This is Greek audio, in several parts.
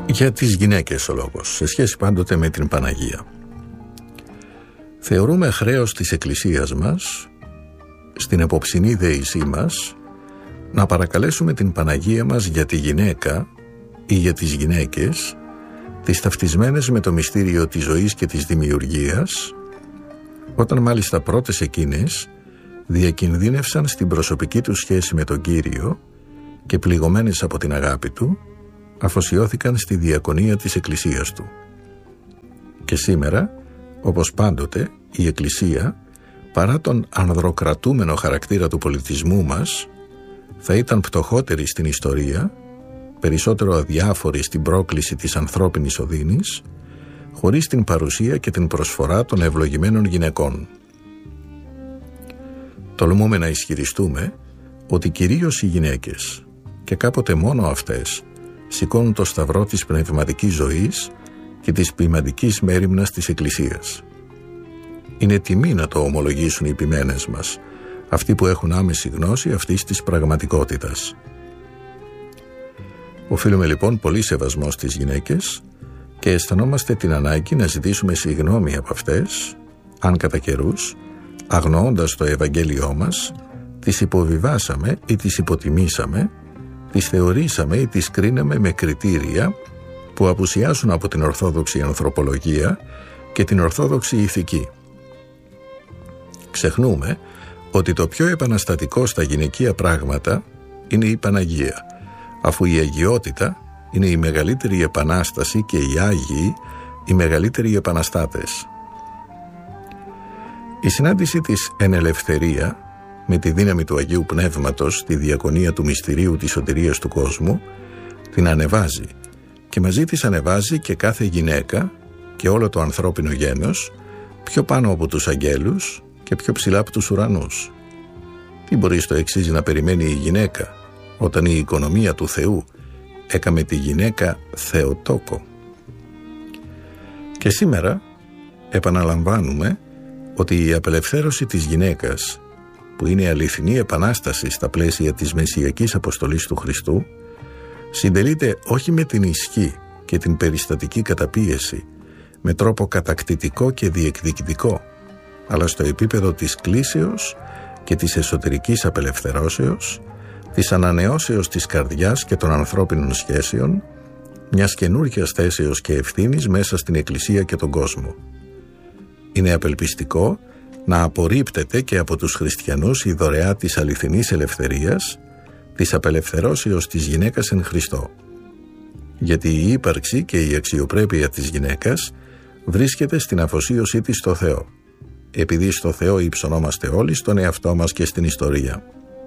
Για τις γυναίκες ο λόγος, σε σχέση πάντοτε με την Παναγία. Θεωρούμε χρέος της Εκκλησίας μας, στην επόψινή δεήσή μας, να παρακαλέσουμε την Παναγία μας για τη γυναίκα ή για τις γυναίκες, τις ταυτισμένες με το μυστήριο της ζωής και της δημιουργίας, όταν μάλιστα πρώτες εκείνες διακινδύνευσαν στην προσωπική τους σχέση με τον Κύριο και πληγωμένες από την αγάπη Του, αφοσιώθηκαν στη διακονία της Εκκλησίας Του. Και σήμερα, όπως πάντοτε, η Εκκλησία, παρά τον ανδροκρατούμενο χαρακτήρα του πολιτισμού μας, θα ήταν πτωχότερη στην ιστορία, περισσότερο αδιάφορη στην πρόκληση της ανθρώπινης οδύνης, χωρίς την παρουσία και την προσφορά των ευλογημένων γυναικών. Τολμούμε να ισχυριστούμε ότι κυρίως οι γυναίκες, και κάποτε μόνο αυτές, σηκώνουν το σταυρό της πνευματικής ζωής και της ποιμαντικής μέριμνας της Εκκλησίας. Είναι τιμή να το ομολογήσουν οι ποιμένες μας, αυτοί που έχουν άμεση γνώση αυτής της πραγματικότητας. Οφείλουμε λοιπόν πολύ σεβασμό στις γυναίκες και αισθανόμαστε την ανάγκη να ζητήσουμε συγγνώμη από αυτές, αν κατά καιρούς, αγνοώντας το Ευαγγέλιό μας, τις υποβιβάσαμε ή τις υποτιμήσαμε, τις θεωρήσαμε ή τις κρίναμε με κριτήρια που απουσιάζουν από την ορθόδοξη ανθρωπολογία και την ορθόδοξη ηθική. Ξεχνούμε ότι το πιο επαναστατικό στα γυναικεία πράγματα είναι η Παναγία, αφού η αγιότητα είναι η μεγαλύτερη επανάσταση και οι Άγιοι οι μεγαλύτεροι επαναστάτες. Η συνάντηση της εν ελευθερία με τη δύναμη του Αγίου Πνεύματος στη διακονία του μυστηρίου της σωτηρίας του κόσμου την ανεβάζει και μαζί της ανεβάζει και κάθε γυναίκα και όλο το ανθρώπινο γένος πιο πάνω από τους αγγέλους και πιο ψηλά από τους ουρανούς. Τι μπορεί στο εξής να περιμένει η γυναίκα όταν η οικονομία του Θεού έκαμε τη γυναίκα Θεοτόκο? Και σήμερα επαναλαμβάνουμε ότι η απελευθέρωση της γυναίκας, που είναι η αληθινή επανάσταση στα πλαίσια της μεσσιακής αποστολής του Χριστού, συντελείται όχι με την ισχύ και την περιστατική καταπίεση, με τρόπο κατακτητικό και διεκδικητικό, αλλά στο επίπεδο της κλίσεως και της εσωτερικής απελευθερώσεως, της ανανεώσεως της καρδιάς και των ανθρώπινων σχέσεων, μιας καινούργιας θέσεως και ευθύνης μέσα στην Εκκλησία και τον κόσμο. Είναι απελπιστικό να απορρίπτεται και από τους χριστιανούς η δωρεά της αληθινής ελευθερίας, της απελευθερώσεως της γυναίκας εν Χριστώ. Γιατί η ύπαρξη και η αξιοπρέπεια της γυναίκας βρίσκεται στην αφοσίωσή της στο Θεό, επειδή στο Θεό υψωνόμαστε όλοι στον εαυτό μας και στην ιστορία.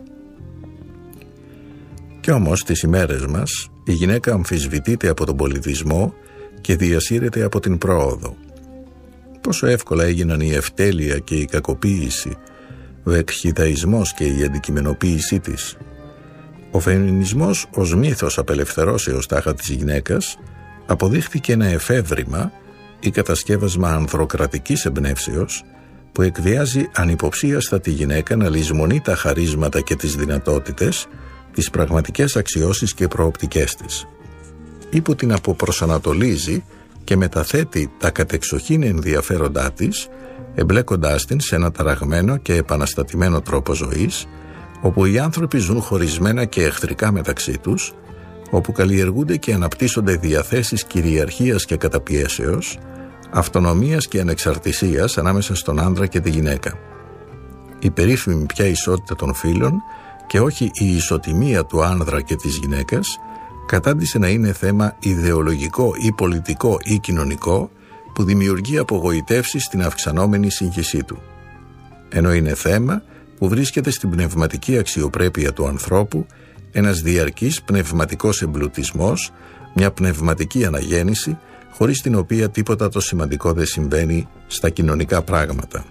Κι όμως τις ημέρες μας η γυναίκα αμφισβητείται από τον πολιτισμό και διασύρεται από την πρόοδο. Πόσο εύκολα έγιναν η ευτέλεια και η κακοποίηση, ο εκχυδαϊσμός και η αντικειμενοποίησή της. Ο φεμινισμός ως μύθος απελευθερώσεως τάχα της γυναίκας αποδείχθηκε ένα εφεύρημα ή κατασκεύασμα ανδροκρατικής εμπνεύσεως που εκβιάζει ανυποψίαστα τη γυναίκα να λησμονεί τα χαρίσματα και τις δυνατότητες, τις πραγματικές αξιώσεις και προοπτικές της, ή που την αποπροσανατολίζει και μεταθέτει τα κατεξοχήν ενδιαφέροντά της, εμπλέκοντάς την σε ένα ταραγμένο και επαναστατημένο τρόπο ζωής, όπου οι άνθρωποι ζουν χωρισμένα και εχθρικά μεταξύ τους, όπου καλλιεργούνται και αναπτύσσονται διαθέσεις κυριαρχίας και καταπιέσεως, αυτονομίας και ανεξαρτησίας ανάμεσα στον άνδρα και τη γυναίκα. Η περίφημη πια ισότητα των φύλων και όχι η ισοτιμία του άνδρα και της γυναίκας κατάντησε να είναι θέμα ιδεολογικό ή πολιτικό ή κοινωνικό που δημιουργεί απογοητεύσεις στην αυξανόμενη σύγχυσή του. Ενώ είναι θέμα που βρίσκεται στην πνευματική αξιοπρέπεια του ανθρώπου, ένας διαρκής πνευματικός εμπλουτισμός, μια πνευματική αναγέννηση, χωρίς την οποία τίποτα το σημαντικό δεν συμβαίνει στα κοινωνικά πράγματα.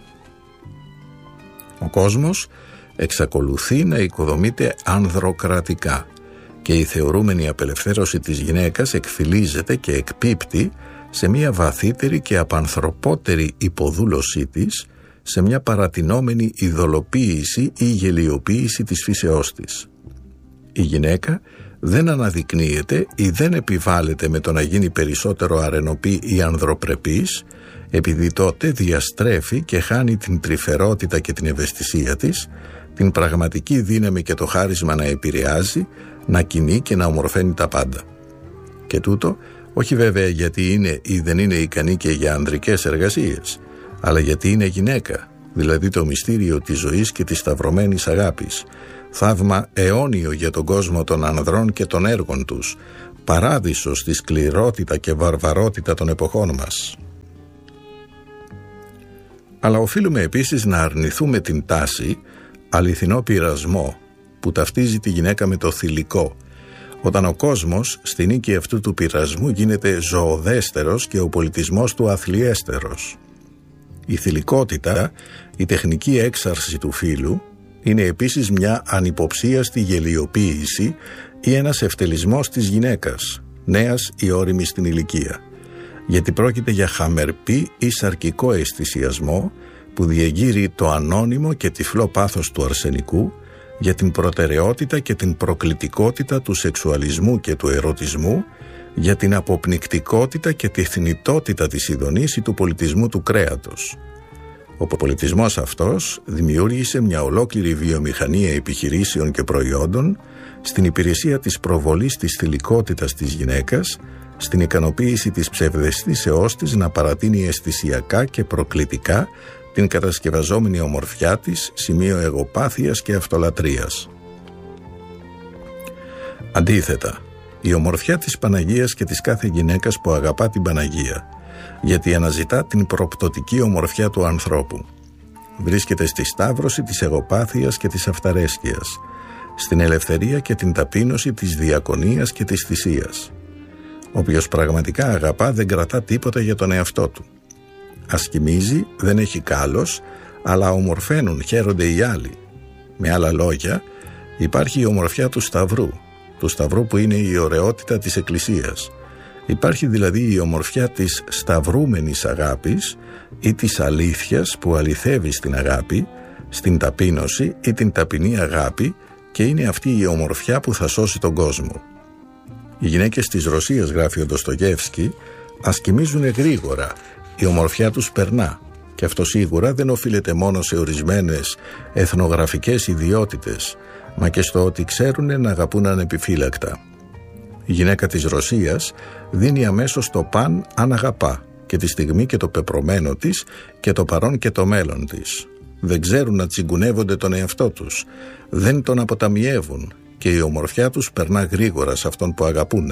Ο κόσμος εξακολουθεί να οικοδομείται ανδροκρατικά και η θεωρούμενη απελευθέρωση της γυναίκας εκφυλίζεται και εκπίπτει σε μια βαθύτερη και απανθρωπότερη υποδούλωσή της, σε μια παρατηνόμενη ειδωλοποίηση ή γελιοποίηση της φύσεώς της. Η γυναίκα δεν αναδεικνύεται ή δεν επιβάλλεται με το να γίνει περισσότερο αρενοπή ή ανδροπρεπής, επειδή τότε διαστρέφει και χάνει την τρυφερότητα και την ευαισθησία της, την πραγματική δύναμη και το χάρισμα να επηρεάζει, να κινεί και να ομορφαίνει τα πάντα. Και τούτο όχι βέβαια γιατί είναι ή δεν είναι ικανή και για ανδρικές εργασίες, αλλά γιατί είναι γυναίκα, δηλαδή το μυστήριο της ζωής και της σταυρωμένης αγάπης, θαύμα αιώνιο για τον κόσμο των ανδρών και των έργων τους, παράδεισο στη σκληρότητα και βαρβαρότητα των εποχών μας. Αλλά οφείλουμε επίσης να αρνηθούμε την τάση, αληθινό πειρασμό, που ταυτίζει τη γυναίκα με το θηλυκό, όταν ο κόσμος στη νίκη αυτού του πειρασμού γίνεται ζωοδέστερος και ο πολιτισμός του αθλιέστερος. Η θηλυκότητα, η τεχνική έξαρση του φύλου, είναι επίσης μια ανυποψίαστη γελιοποίηση ή ένας ευτελισμός της γυναίκας, νέας ή ώριμης στην ηλικία, γιατί πρόκειται για χαμερπή ή σαρκικό αισθησιασμό που διεγείρει το ανώνυμο και τυφλό πάθος του αρσενικού για την προτεραιότητα και την προκλητικότητα του σεξουαλισμού και του ερωτισμού, για την αποπνικτικότητα και τη θνητότητα της ειδονής ή του πολιτισμού του κρέατος. Ο πολιτισμός αυτός δημιούργησε μια ολόκληρη βιομηχανία επιχειρήσεων και προϊόντων στην υπηρεσία της προβολής της θηλυκότητας της γυναίκας, στην ικανοποίηση της ψευδαισθήσεώς της να παρατείνει αισθησιακά και προκλητικά την κατασκευαζόμενη ομορφιά της, σημείο εγωπάθειας και αυτολατρείας. Αντίθετα, η ομορφιά της Παναγίας και της κάθε γυναίκας που αγαπά την Παναγία, γιατί αναζητά την προπτωτική ομορφιά του ανθρώπου, βρίσκεται στη σταύρωση της εγωπάθειας και της αυταρέσκειας, στην ελευθερία και την ταπείνωση της διακονίας και της θυσίας. Όποιος πραγματικά αγαπά δεν κρατά τίποτα για τον εαυτό του. Ασκημίζει, δεν έχει κάλος, αλλά ομορφαίνουν, χαίρονται οι άλλοι. Με άλλα λόγια, υπάρχει η ομορφιά του Σταυρού που είναι η ωραιότητα της Εκκλησίας. Υπάρχει δηλαδή η ομορφιά της σταυρούμενης αγάπης ή της αλήθειας που αληθεύει στην αγάπη, στην ταπείνωση ή την ταπεινή αγάπη, και είναι αυτή η ομορφιά που θα σώσει τον κόσμο. Οι γυναίκες της Ρωσίας, γράφει ο Ντοστογεύσκι, ασκημίζουν γρήγορα, η ομορφιά τους περνά, και αυτό σίγουρα δεν οφείλεται μόνο σε ορισμένες εθνογραφικές ιδιότητες, μα και στο ότι ξέρουν να αγαπούν ανεπιφύλακτα. Η γυναίκα της Ρωσίας δίνει αμέσως το παν αν αγαπά, και τη στιγμή και το πεπρωμένο της και το παρόν και το μέλλον της. Δεν ξέρουν να τσιγκουνεύονται τον εαυτό τους, δεν τον αποταμιεύουν, και η ομορφιά τους περνά γρήγορα σε αυτόν που αγαπούνε.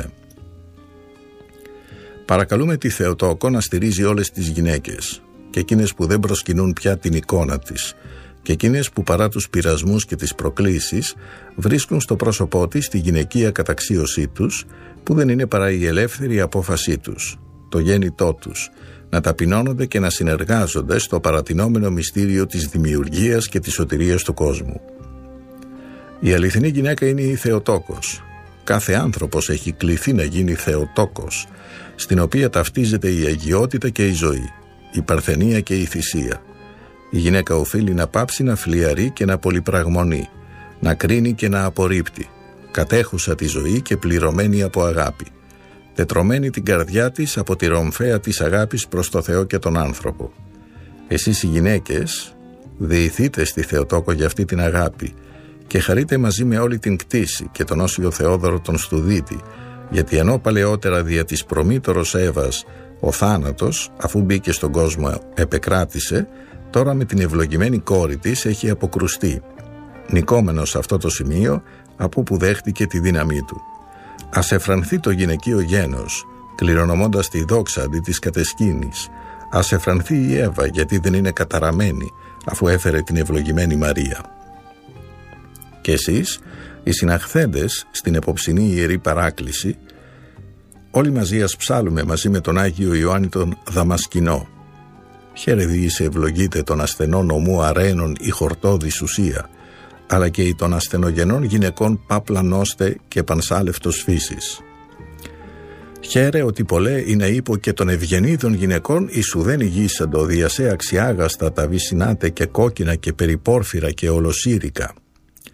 Παρακαλούμε τη Θεοτόκο να στηρίζει όλες τις γυναίκες, και εκείνες που δεν προσκυνούν πια την εικόνα της, και εκείνες που παρά τους πειρασμούς και τις προκλήσεις βρίσκουν στο πρόσωπό της τη γυναικεία καταξίωσή τους, που δεν είναι παρά η ελεύθερη απόφασή τους, το γέννητό τους, να ταπεινώνονται και να συνεργάζονται στο παρατηνόμενο μυστήριο της δημιουργίας και της σωτηρίας του κόσμου. Η αληθινή γυναίκα είναι η Θεοτόκος. Κάθε άνθρωπος έχει κληθεί να γίνει Θεοτόκος, στην οποία ταυτίζεται η αγιότητα και η ζωή, η παρθενία και η θυσία. Η γυναίκα οφείλει να πάψει να φλιαρεί και να πολυπραγμονεί, να κρίνει και να απορρίπτει, κατέχουσα τη ζωή και πληρωμένη από αγάπη, τετρωμένη την καρδιά της από τη ρομφαία της αγάπης προς το Θεό και τον άνθρωπο. Εσείς οι γυναίκες δεηθείτε στη Θεοτόκο για αυτή την αγάπη και χαρείτε μαζί με όλη την κτήση και τον Όσιο Θεόδωρο τον Στουδίτη, γιατί ενώ παλαιότερα δια της προμήτωρος Εύας ο θάνατος, αφού μπήκε στον κόσμο, επεκράτησε, τώρα με την ευλογημένη κόρη της έχει αποκρουστεί, νικόμενος σε αυτό το σημείο από που δέχτηκε τη δύναμή του. Ας εφρανθεί το γυναικείο γένος, κληρονομώντας τη δόξα αντί της κατεσκήνης. Ας εφρανθεί η Εύα, γιατί δεν είναι καταραμένη, αφού έφερε την ευλογημένη Μαρία. Και εσείς, οι συναχθέντες στην εποψινή ιερή παράκληση, όλοι μαζί ας ψάλουμε μαζί με τον Άγιο Ιωάννη τον Δαμασκηνό. Χαίρε διήσε ευλογείτε των ασθενών ομού αρένων η χορτώδης ουσία, αλλά και η των ασθενογενών γυναικών πάπλανώστε και πανσάλευτος φύσης. Χαίρε ότι πολλέ είναι ύπο και των ευγενίδων γυναικών ισουδέν ηγήσαντο διασέ αξιάγαστα τα βυσινάτε και κόκκινα και περιπόρφυρα και ολοσύρικα.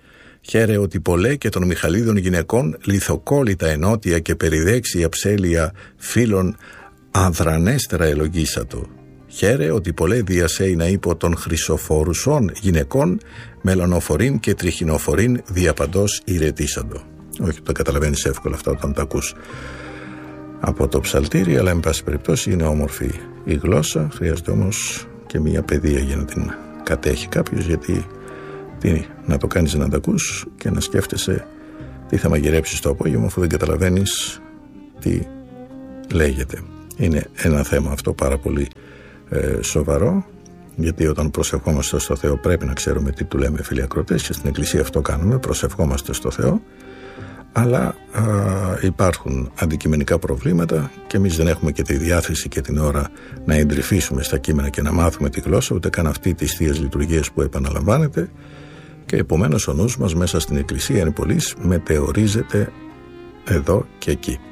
Χαίρε ότι πολλέ και των Μιχαλίδων γυναικών λιθοκόλλητα ενότια και περιδέξια ψέλια φίλων αδρανέστερα ελογίσατο. Χαίρε ότι πολλέ διασέινα ύπο των χρυσοφόρουσών γυναικών μελανοφορήν και τριχινοφορήν διαπαντός ηρετήσαντο. Όχι, το καταλαβαίνεις εύκολα αυτά όταν τα ακούς από το ψαλτήρι, αλλά εν πάση περιπτώσει είναι όμορφη η γλώσσα. Χρειάζεται όμως και μια παιδεία για να την κατέχει κάποιος, γιατί να το κάνεις να τα ακούς και να σκέφτεσαι τι θα μαγειρέψεις το απόγευμα αφού δεν καταλαβαίνεις τι λέγεται. Είναι ένα θέμα αυτό πάρα πολύ σοβαρό, γιατί όταν προσευχόμαστε στο Θεό πρέπει να ξέρουμε τι του λέμε, φίλοι ακροατές, και στην Εκκλησία αυτό κάνουμε, προσευχόμαστε στο Θεό, αλλά υπάρχουν αντικειμενικά προβλήματα και εμείς δεν έχουμε και τη διάθεση και την ώρα να εντρυφήσουμε στα κείμενα και να μάθουμε τη γλώσσα, ούτε καν αυτή τις θείες λειτουργίες που επαναλαμβάνεται, και επομένως ο νους μας μέσα στην Εκκλησία είναι πολύς, μετεωρίζεται εδώ και εκεί.